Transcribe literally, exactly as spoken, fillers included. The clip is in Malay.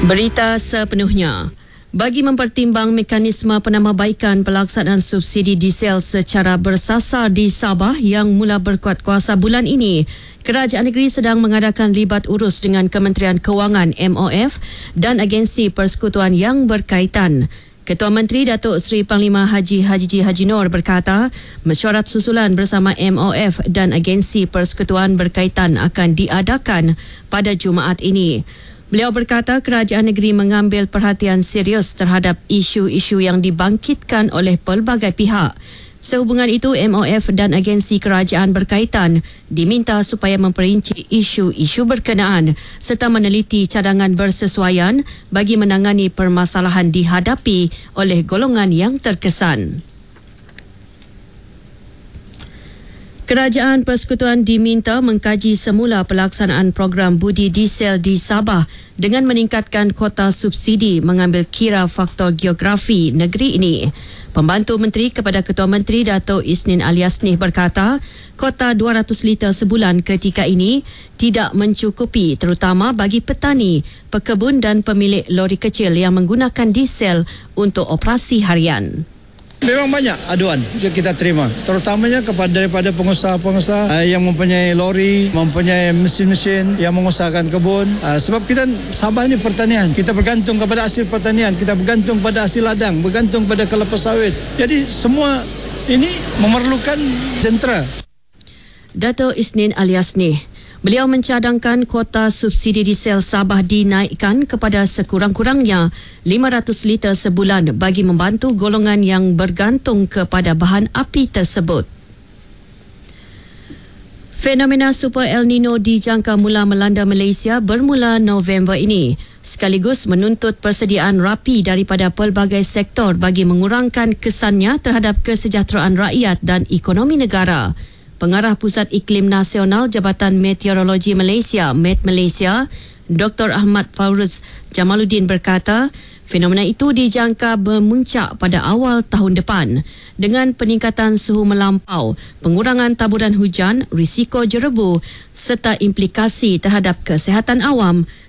Berita sepenuhnya. Bagi mempertimbang mekanisme penambahbaikan pelaksanaan subsidi diesel secara bersasar di Sabah yang mula berkuat kuasa bulan ini, Kerajaan Negeri sedang mengadakan libat urus dengan Kementerian Kewangan M O F dan agensi persekutuan yang berkaitan. Ketua Menteri Datuk Seri Panglima Haji Haji Haji Noor berkata, mesyuarat susulan bersama M O F dan agensi persekutuan berkaitan akan diadakan pada Jumaat ini. Beliau berkata kerajaan negeri mengambil perhatian serius terhadap isu-isu yang dibangkitkan oleh pelbagai pihak. Sehubungan itu, M O F dan agensi kerajaan berkaitan diminta supaya memperinci isu-isu berkenaan serta meneliti cadangan bersesuaian bagi menangani permasalahan dihadapi oleh golongan yang terkesan. Kerajaan Persekutuan diminta mengkaji semula pelaksanaan program budi diesel di Sabah dengan meningkatkan kota subsidi mengambil kira faktor geografi negeri ini. Pembantu Menteri kepada Ketua Menteri Datuk Isnin Ali Yasnih berkata, kota dua ratus liter sebulan ketika ini tidak mencukupi terutama bagi petani, pekebun dan pemilik lori kecil yang menggunakan diesel untuk operasi harian. Memang banyak aduan yang kita terima, terutamanya kepada daripada pengusaha-pengusaha uh, yang mempunyai lori, mempunyai mesin-mesin yang mengusahakan kebun. Uh, sebab kita Sabah ini pertanian, kita bergantung kepada hasil pertanian, kita bergantung pada hasil ladang, bergantung pada kelapa sawit. Jadi semua ini memerlukan jentera. Datuk Isnin Ali Yasnih. Beliau mencadangkan kota subsidi diesel Sabah dinaikkan kepada sekurang-kurangnya lima ratus liter sebulan bagi membantu golongan yang bergantung kepada bahan api tersebut. Fenomena Super El Nino dijangka mula melanda Malaysia bermula November ini, sekaligus menuntut persediaan rapi daripada pelbagai sektor bagi mengurangkan kesannya terhadap kesejahteraan rakyat dan ekonomi negara. Pengarah Pusat Iklim Nasional Jabatan Meteorologi Malaysia, Met Malaysia, Doktor Ahmad Fauruz Jamaluddin berkata, fenomena itu dijangka memuncak pada awal tahun depan dengan peningkatan suhu melampau, pengurangan taburan hujan, risiko jerebu serta implikasi terhadap kesihatan awam